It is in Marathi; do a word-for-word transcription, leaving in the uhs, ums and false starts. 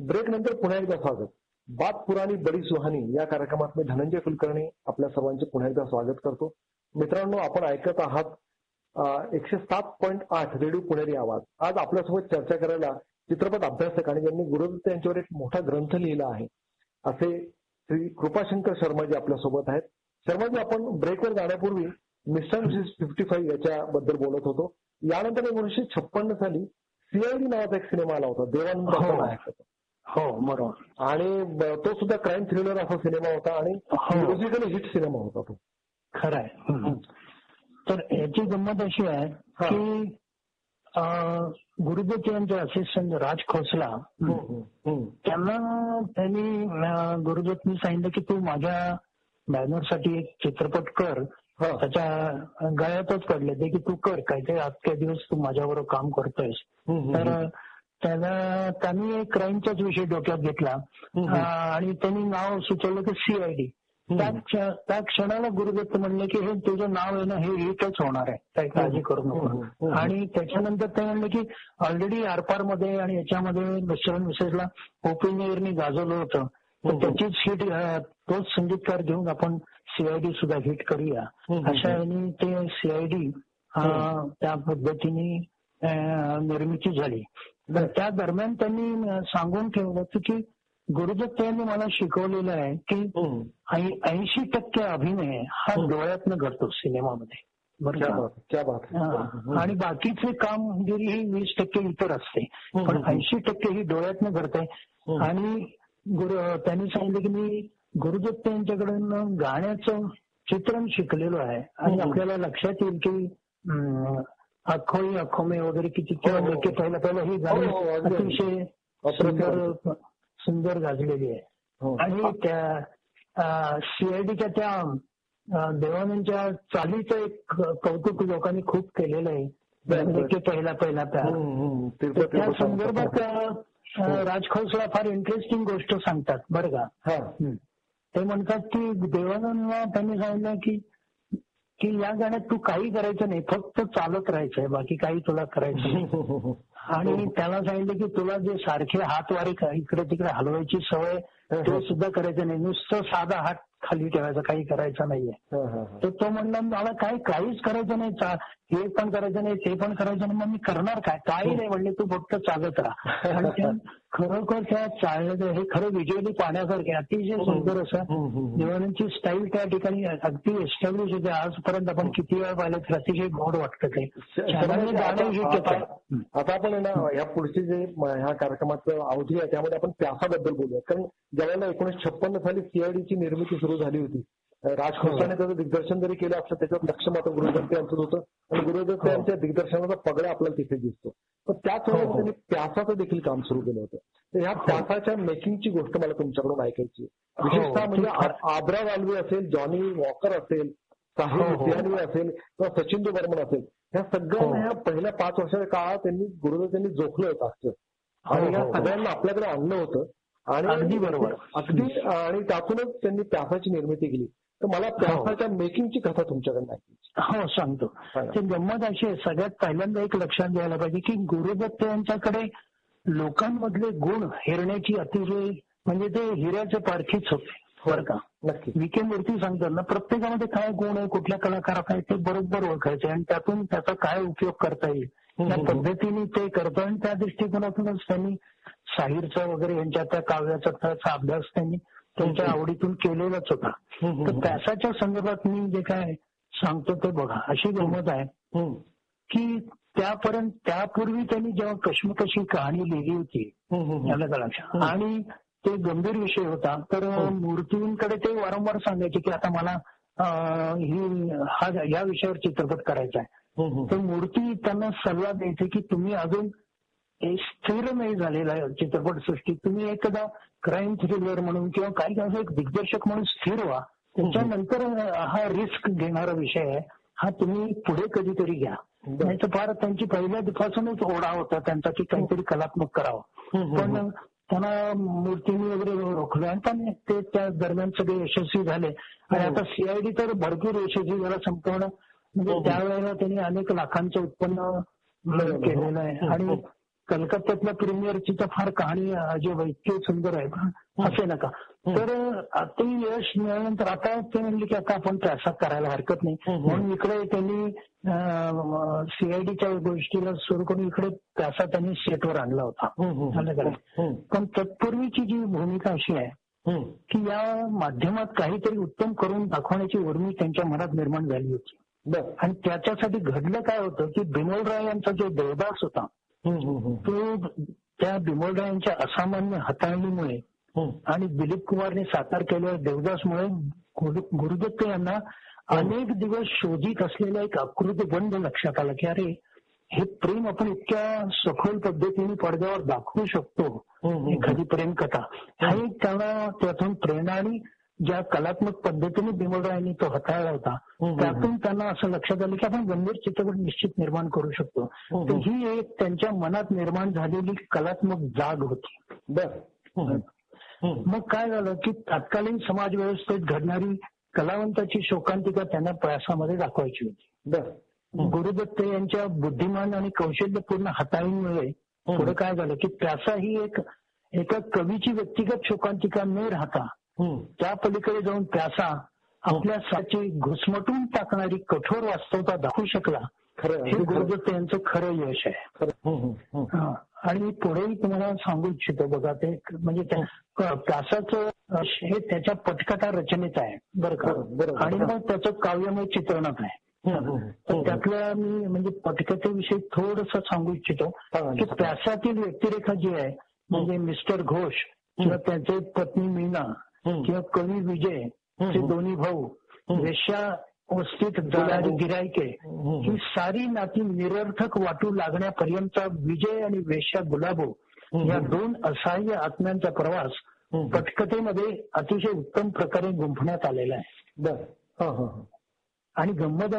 ब्रेक नंतर पुन्हा एकदा स्वागत. बात पुराणी बडी सुहानी या कार्यक्रमात मी धनंजय कुलकर्णी आपल्या सर्वांचे पुन्हा एकदा स्वागत करतो. मित्रांनो, आपण ऐकत आहात एकशे सात पॉईंट आठ रेडिओ पुणेरी आवाज. आज आपल्यासोबत चर्चा करायला चित्रपट अभ्यासक आणि ज्यांनी गुरुदत्त यांच्यावर एक मोठा ग्रंथ लिहिला आहे असे श्री कृपाशंकर शर्माजी आपल्यासोबत आहेत. शर्माजी, आपण ब्रेकवर जाण्यापूर्वी मिस्टर मिसेस फिफ्टी फाईव्ह याच्याबद्दल बोलत होतो. यानंतर एकोणीसशे छप्पन्न साली सीआयडी नावाचा एक सिनेमा आला होता, देवानंद नायक होता. हो, बरोबर. आणि तो सुद्धा क्राईम थ्रिलर असा सिनेमा होता आणि म्युझिकली हिट सिनेमा होता तो. खरंय. तर याची गंमत अशी आहे की गुरुदत्त यांचे असिस्टंट राज खोसला, त्यांना त्यांनी गुरुदत्तनी सांगितलं की तू माझ्या बॅनरसाठी एक चित्रपट कर. त्याच्या गळ्यातच पडले ते की तू कर काय ते, आजच्या दिवस तू माझ्याबरोबर काम करतोयस. तर त्याला त्यांनी एक क्राईमचाच विषय डोक्यात घेतला आणि त्यांनी नाव सुचवलं की सीआयडी. त्या क्षणाला गुरुदत्त म्हणले की हे तुझं नाव आहे ना, हे हिटच होणार आहे, काही काळजी करू नको. आणि त्याच्यानंतर ते म्हणले की ऑलरेडी आरपार मध्ये आणि याच्यामध्ये मिस्टर मिसेसला ओपिनियरनी गाजवलं होतं, तर त्याचीच हिट तोच संगीतकार घेऊन आपण सीआयडी सुद्धा हिट करूया अशा यांनी ते सीआयडी त्या पद्धतीने निर्मिती झाली. त्या दरम्यान त्यांनी सांगून ठेवलं की गुरुदत्त यांनी मला शिकवलेलं आहे की ऐंशी टक्के अभिनय हा डोळ्यातनं घडतो सिनेमामध्ये, बरं. आणि बाकीचे कामगिरी ही वीस टक्के इतर असते, पण ऐंशी टक्के ही डोळ्यातनं घडते. आणि गुरु त्यांनी सांगितलं की मी गुरुदत्त यांच्याकडून गाण्याचं चित्रण शिकलेलो आहे आणि आपल्याला लक्षात येईल की अखोई अखोमे वगैरे किती लेके पहिला पहिला ही गाणी अतिशय सुंदर सुंदर गाजलेली आहे. आणि त्या सीआयडीच्या त्या देवानंदच्या चालीचं एक कौतुक लोकांनी खूप केलेलं आहे, लेके पहिला पहिला प्यार. त्या संदर्भात राज खोसला फार इंटरेस्टिंग गोष्ट सांगतात बरं का. ते म्हणतात की देवानंदला त्यांनी सांगितलं की की या गाण्यात तू काही करायचं नाही, फक्त चालत राहायचंय, बाकी काही तुला करायचं नाही. आणि त्याला सांगितलं की तुला जे सारखे हात वारे इकडे तिकडे हलवायची सवय ते सुद्धा करायचं नाही, नुसतं साधा हात खाली ठेवायचा, काही करायचं नाहीये. तर तो म्हणला मला काय काहीच करायचं नाही, हे पण करायचं नाही ते पण करायचं नाही, मग मी करणार काय, काही नाही म्हणले, तू फक्त चालत राहा. आणि खरोखर त्या चालण्याचं हे खरं विज्युअली पाहण्यासारखे अतिशय सुंदर असं देवानंदची स्टाईल त्या ठिकाणी अगदी एस्टॅब्लिश होते. आजपर्यंत आपण किती वेळा पाहिलं तर अतिशय गोड वाटतं ते. आता आपण ना ह्या पुढचे जे ह्या कार्यक्रमाचं अवधी आहे त्यामध्ये आपण प्यासाबद्दल बोलूया. कारण ज्यावेळेला एकोणीसशे छप्पन्न साली सीआयडीची निर्मिती सुरू झाली होती, राज खोसलाने त्याचं दिग्दर्शन जरी केलं असलं त्याच्यात लक्ष मात्र गुरुदत्त यांचं होतं आणि गुरुदत्त यांच्या दिग्दर्शनाचा पगडा आपल्याला तिथे दिसतो. पण त्याच वेळेला त्यांनी प्यासाचं देखील काम सुरू केलं होतं. तर ह्या प्यासाच्या मेकिंगची गोष्ट मला तुमच्याकडून ऐकायची, विशेषतः म्हणजे आब्रा वाल्वे असेल, जॉनी वॉकर असेल, साहिल लुधियानवी असेल किंवा सचिन बर्मन असेल, ह्या सगळ्यांना ह्या पहिल्या पाच वर्षाच्या काळात त्यांनी गुरुदत्त यांनी जोखलं होतं असतं आणि ह्या सगळ्यांना आपल्याकडे आणलं होतं. आणि अगदी बरोबर अगदी आणि त्यातूनच त्यांनी प्यासाची निर्मिती केली. तर मला प्यासाच्या मेकिंगची कथा तुमच्याकडे ऐकायची. हो, सांगतो. ते गंमत अशी आहे, सगळ्यात पहिल्यांदा एक लक्षात घ्यायला पाहिजे की गुरुदत्त यांच्याकडे लोकांमधले गुण हेरण्याची अतिशय म्हणजे ते हिऱ्याचे पारखीच होते बरं का. नक्की विके मूर्ती सांगतात ना, प्रत्येकामध्ये काय गुण आहे, कुठल्या कलाकारात आहे ते बरोबर ओळखायचे आणि त्यातून त्याचा काय उपयोग करता येईल त्या पद्धतीने ते करतो. आणि त्या दृष्टिकोनातूनच त्यांनी साहिरचा वगैरे यांच्या त्या काव्याचा त्याचा अभ्यास त्यांनी त्यांच्या आवडीतून केलेलाच होता. तर त्याच्या संदर्भात मी जे काय सांगतो ते बघा, अशी गंमत आहे की त्यापर्यंत त्यापूर्वी त्यांनी जेव्हा कश्मकशी कहाणी लिहिली होती याला लक्षात आणि ते गंभीर विषय होता, तर मूर्तींकडे ते वारंवार सांगायचे की आता मला ही हा या विषयावर चित्रपट करायचा आहे. तर मूर्ती त्यांना सल्ला द्यायचे की तुम्ही अजून स्थिर नाही झालेला चित्रपटसृष्टीत, तुम्ही एकदा क्राईम थ्रिलर म्हणून किंवा काही असं एक दिग्दर्शक म्हणून स्थिर व्हा, त्याच्यानंतर हा रिस्क घेणारा विषय आहे हा तुम्ही पुढे कधीतरी घ्या. नाही तर फार त्यांची पहिल्यापासूनच ओढा होता त्यांचा की काहीतरी कलात्मक करावं, पण त्यांना मूर्तींनी वगैरे रोखलं आणि त्यांनी ते त्या दरम्यान सगळे यशस्वी झाले. आणि आता सीआयडी तर भरपूर यशस्वी झाला संपूर्ण, म्हणजे त्यावेळेला त्यांनी अनेक लाखांचं उत्पन्न केलेलं आहे. आणि कलकत्त्यातल्या प्रीमियरची तर फार कहाणी अजय इतकी सुंदर आहे, असे नका. तर ते यश मिळाल्यानंतर आता ते म्हणले की आता आपण प्यासा करायला हरकत नाही, म्हणून इकडे त्यांनी सीआयडीच्या गोष्टीला सुरू करून इकडे प्यासा त्यांनी सेटवर आणला होता. पण तत्पूर्वीची जी भूमिका अशी आहे की या माध्यमात काहीतरी उत्तम करून दाखवण्याची उर्मी त्यांच्या मनात निर्माण झाली होती. आणि त्याच्यासाठी घडलं काय होतं की बिमलराय यांचा जो देवदास होता तो त्या बिमलराय यांच्या असामान्य हाताळणीमुळे आणि दिलीप कुमारने साकार केलेल्या देवदासमुळे गुरुदत्त यांना अनेक दिवस शोधित असलेला एक आकृतिबंध लक्षात आला की अरे हे प्रेम आपण इतक्या सखोल पद्धतीने पडद्यावर दाखवू शकतो, एखादी प्रेमकथा. हा एक त्यांना त्यातून प्रेरणा आणि ज्या कलात्मक पद्धतीने बिमलरायांनी तो हाताळला होता त्यातून त्यांना असं लक्षात आलं की आपण गंभीर चित्रपट निश्चित निर्माण करू शकतो. तर ही एक त्यांच्या मनात निर्माण झालेली कलात्मक जाग होती. बर. मग काय झालं की तत्कालीन समाज व्यवस्थेत घडणारी कलावंताची शोकांतिका त्यांना प्रयासामध्ये दाखवायची होती. बर. गुरुदत्त यांच्या बुद्धिमान आणि कौशल्यपूर्ण हाताळणीमुळे पुढे काय झालं की प्यासा ही एक एका कवीची व्यक्तिगत शोकांतिका न राहता त्या पलीकडे जाऊन प्यासा आपल्या साची घुसमटून टाकणारी कठोर वास्तवता दाखवू शकला. हे गुरुदत्त यांचं खरं यश आहे. आणि पुढेही तुम्हाला सांगू इच्छितो बघा, ते म्हणजे प्यासाचं हे त्याच्या पटकथा रचनेत आहे बरं का, आणि मग त्याचं काव्यमय चित्रणात आहे. तर त्यातल्या मी म्हणजे पटकथेविषयी थोडंसं सांगू इच्छितो की प्यासातील व्यक्तिरेखा जी आहे म्हणजे मिस्टर घोष किंवा त्यांचे पत्नी मीना किंवा कवी विजय हे दोन्ही भाऊ, वेश्या वस्तीत जाणारी गिरायके, ही सारी नाती निरर्थक वाटू लागण्यापर्यंतचा विजय आणि वेश्या गुलाबो या दोन असहाय्य आत्म्यांचा प्रवास पटकथेमध्ये अतिशय उत्तम प्रकारे गुंफण्यात आलेला आहे. बर. आणि गंमत